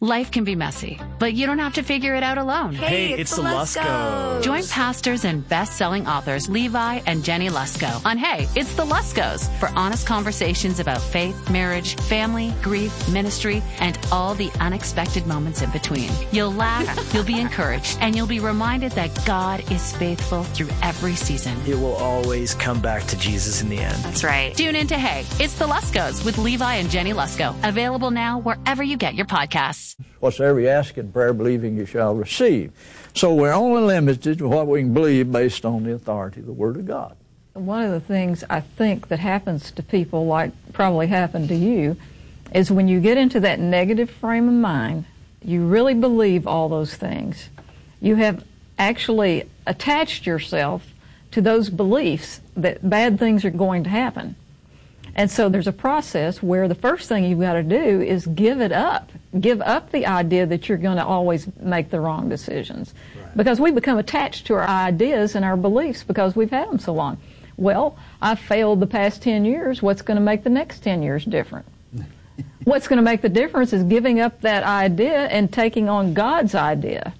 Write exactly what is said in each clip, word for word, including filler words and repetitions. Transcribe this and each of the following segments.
Life can be messy, but you don't have to figure it out alone. Hey, it's, it's the Luskos. Join pastors and best-selling authors Levi and Jenny Lusko on Hey, It's the Luskos for honest conversations about faith, marriage, family, grief, ministry, and all the unexpected moments in between. You'll laugh, you'll be encouraged, and you'll be reminded that God is faithful through every season. It will always come back to Jesus in the end. That's right. Tune in to Hey, It's the Luskos with Levi and Jenny Lusko. Available now wherever you get your podcasts. Whatsoever you ask in prayer, believing you shall receive. So we're only limited to what we can believe based on the authority of the Word of God. One of the things I think that happens to people, like probably happened to you, is when you get into that negative frame of mind, you really believe all those things. You have actually attached yourself to those beliefs that bad things are going to happen. And so there's a process where the first thing you've got to do is give it up. Give up the idea that you're going to always make the wrong decisions. Right. Because we become attached to our ideas and our beliefs because we've had them so long. Well, I've failed the past ten years. What's going to make the next ten years different? What's going to make the difference is giving up that idea and taking on God's idea.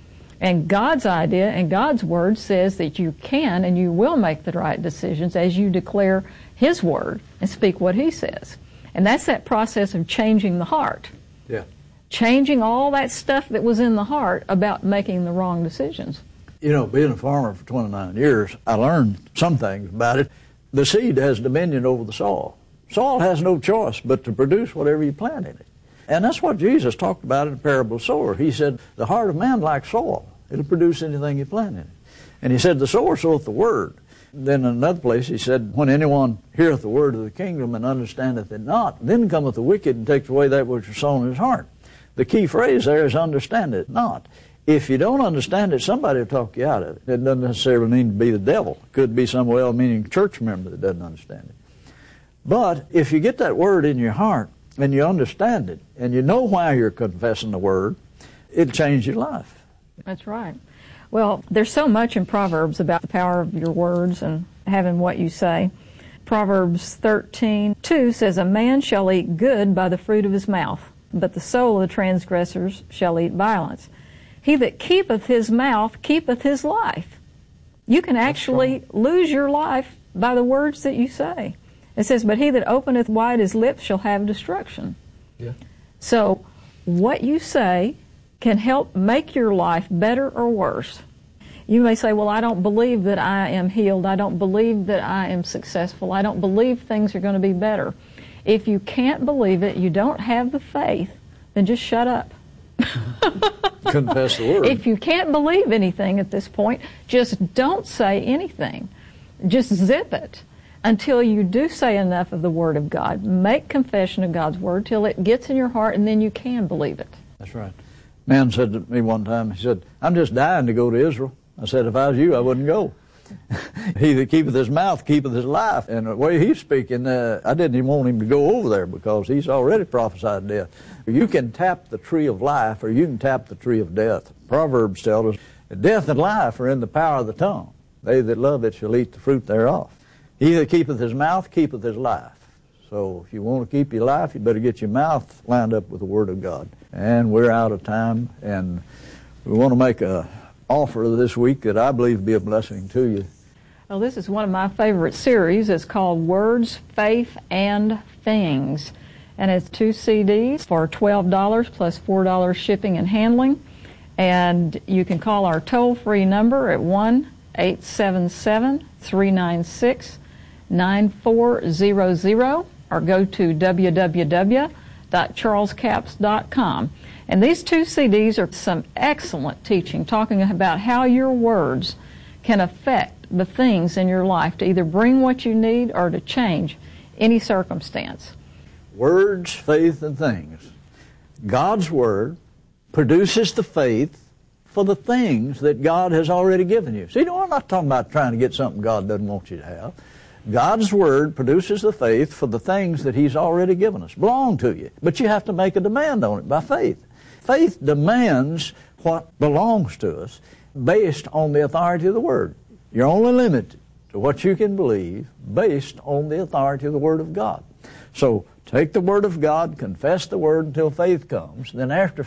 And God's idea and God's Word says that you can and you will make the right decisions as you declare His Word and speak what He says. And that's that process of changing the heart. Yeah. Changing all that stuff that was in the heart about making the wrong decisions. You know, being a farmer for twenty-nine years, I learned some things about it. The seed has dominion over the soil. Soil has no choice but to produce whatever you plant in it. And that's what Jesus talked about in the parable of the sower. He said, the heart of man like soil. It'll produce anything you plant in it. And he said, the sower soweth the word. Then in another place he said, when anyone heareth the word of the kingdom and understandeth it not, then cometh the wicked and takes away that which is sown in his heart. The key phrase there is understand it not. If you don't understand it, somebody will talk you out of it. It doesn't necessarily mean to be the devil. It could be some well-meaning church member that doesn't understand it. But if you get that word in your heart and you understand it and you know why you're confessing the word, it'll change your life. That's right. Well, there's so much in Proverbs about the power of your words and having what you say. Proverbs thirteen two says, a man shall eat good by the fruit of his mouth, but the soul of the transgressors shall eat violence. He that keepeth his mouth keepeth his life. You can actually lose your life by the words that you say. It says, but he that openeth wide his lips shall have destruction. Yeah. So what you say can help make your life better or worse. You may say, well, I don't believe that I am healed. I don't believe that I am successful. I don't believe things are going to be better. If you can't believe it, you don't have the faith, then just shut up. Confess the word. If you can't believe anything at this point, just don't say anything. Just zip it until you do say enough of the Word of God. Make confession of God's Word till it gets in your heart, and then you can believe it. That's right. A man said to me one time, he said, I'm just dying to go to Israel. I said, if I was you, I wouldn't go. He that keepeth his mouth keepeth his life. And the way he's speaking, uh, I didn't even want him to go over there because he's already prophesied death. You can tap the tree of life or you can tap the tree of death. Proverbs tells us, death and life are in the power of the tongue. They that love it shall eat the fruit thereof. He that keepeth his mouth keepeth his life. So if you want to keep your life, you better get your mouth lined up with the Word of God. And we're out of time, and we want to make an offer this week that I believe will be a blessing to you. Well, this is one of my favorite series. It's called Words, Faith, and Things. And it's two C Ds for twelve dollars plus four dollars shipping and handling. And you can call our toll-free number at one eight seven seven, three nine six, nine four zero zero or go to w w w dot charles capps dot com. And these two C Ds are some excellent teaching talking about how your words can affect the things in your life to either bring what you need or to change any circumstance. Words, faith, and things. God's Word produces the faith for the things that God has already given you. See, no, I'm not talking about trying to get something God doesn't want you to have. God's Word produces the faith for the things that He's already given us, belong to you. But you have to make a demand on it by faith. Faith demands what belongs to us based on the authority of the Word. You're only limited to what you can believe based on the authority of the Word of God. So take the Word of God, confess the Word until faith comes. Then after